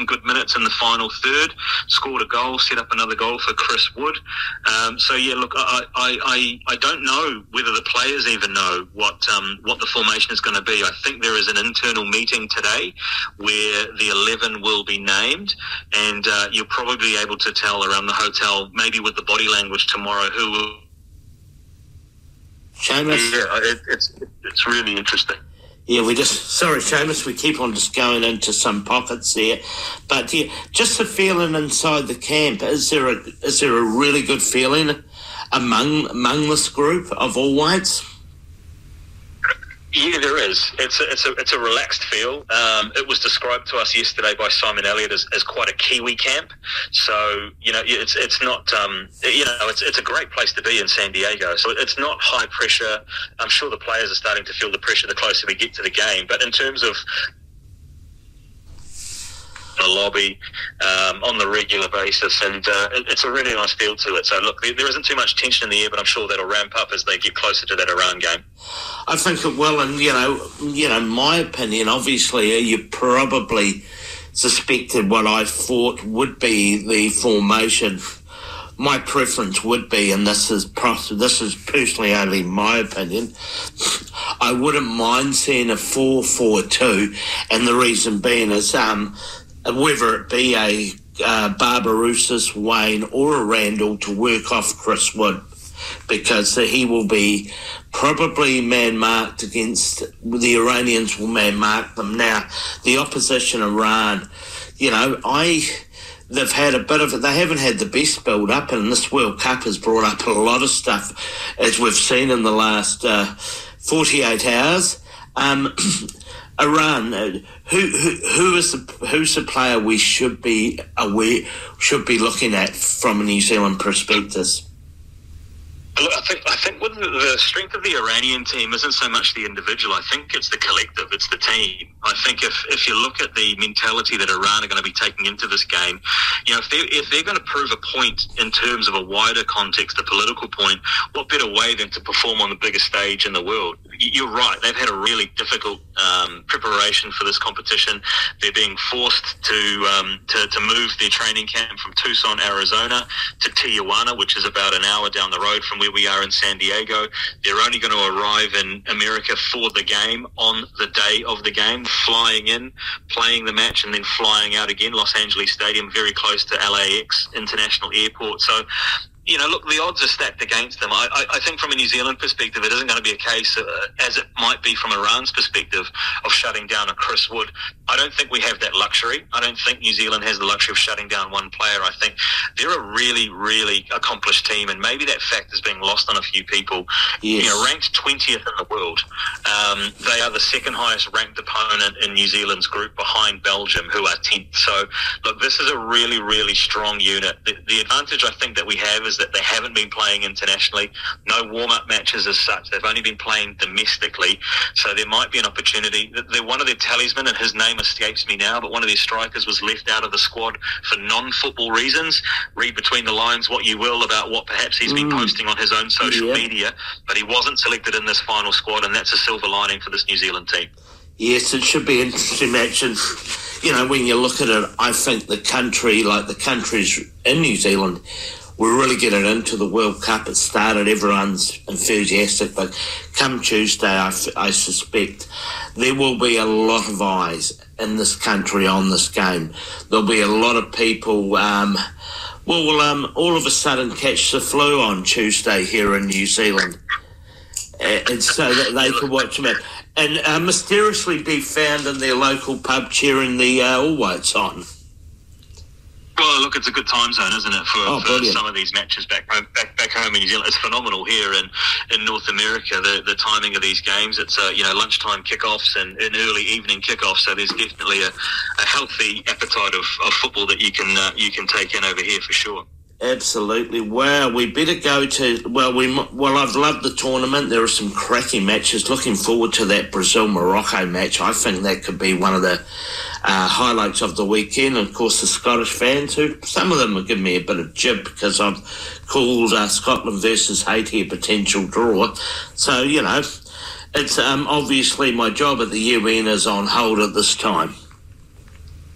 good minutes in the final third, scored a goal, set up another goal for Chris Wood. So yeah, look, I don't know whether the players even know what the formation is going to be. I think there is an internal meeting today where the 11 will be named, and you'll probably be able to tell around the hotel, maybe with the body language tomorrow, who will. Seamus? Yeah, it's really interesting. Yeah, sorry, Seamus, we keep on just going into some pockets there. But yeah, just a feeling inside the camp, is there a really good feeling among this group of All Whites? Yeah, there is. It's a relaxed feel. It was described to us yesterday by Simon Elliott as quite a Kiwi camp. So it's not it's a great place to be in San Diego. So it's not high pressure. I'm sure the players are starting to feel the pressure the closer we get to the game. But in terms of the lobby on the regular basis, and it's a really nice feel to it. So look, there isn't too much tension in the air, but I'm sure that'll ramp up as they get closer to that Iran game. I think it will, and my opinion, obviously, you probably suspected what I thought would be the formation. My preference would be, and this is personally only my opinion, I wouldn't mind seeing a 4-4-2, and the reason being is whether it be a Barbarouses, Wayne or a Randall to work off Chris Wood, because he will be probably man-marked against, the Iranians will man-mark them. Now, the opposition, Iran, they've had a bit of, they haven't had the best build-up, and this World Cup has brought up a lot of stuff, as we've seen in the last 48 hours. Iran, who's the player we should be looking at from a New Zealand perspective? Look, I think with the strength of the Iranian team isn't so much the individual. I think it's the collective, it's the team. I think if you look at the mentality that Iran are going to be taking into this game, if they're going to prove a point in terms of a wider context, a political point, what better way than to perform on the biggest stage in the world? You're right, they've had a really difficult preparation for this competition. They're being forced to move their training camp from Tucson, Arizona to Tijuana, which is about an hour down the road from where we are in San Diego. They're only going to arrive in America for the game on the day of the game, flying in, playing the match, and then flying out again. Los Angeles Stadium, very close to LAX International Airport. So, look, the odds are stacked against them. I think from a New Zealand perspective, it isn't going to be a case, as it might be from Iran's perspective, of shutting down a Chris Wood. I don't think we have that luxury. I don't think New Zealand has the luxury of shutting down one player. I think they're a really, really accomplished team, and maybe that fact is being lost on a few people. Yes. Ranked 20th in the world. They are the second highest ranked opponent in New Zealand's group, behind Belgium, who are 10th. So, look, this is a really, really strong unit. The advantage I think that we have is that they haven't been playing internationally, no warm-up matches as such. They've only been playing domestically, so there might be an opportunity. They're one of their talisman, and his name escapes me now, but one of their strikers was left out of the squad for non-football reasons. Read between the lines what you will about what perhaps he's been posting on his own social media, but he wasn't selected in this final squad, and that's a silver lining for this New Zealand team. Yes, it should be an interesting match, and when you look at it, I think the countries in New Zealand, we're really getting into the World Cup. It started, everyone's enthusiastic, but come Tuesday, I suspect there will be a lot of eyes in this country on this game. There'll be a lot of people all of a sudden catch the flu on Tuesday here in New Zealand, and so that they can watch them and mysteriously be found in their local pub cheering the All Whites on. Well, look, it's a good time zone, isn't it, for brilliant. some of these matches back home in New Zealand. It's phenomenal here in North America, the timing of these games. It's lunchtime kickoffs and early evening kickoffs, so there's definitely a healthy appetite of football that you can take in over here for sure. Absolutely. Wow, we better go to... I've loved the tournament. There are some cracking matches. Looking forward to that Brazil-Morocco match. I think that could be one of the highlights of the weekend. And, of course, the Scottish fans, who some of them are giving me a bit of jib because I've called Scotland versus Haiti a potential draw. So, it's obviously my job at the UN is on hold at this time.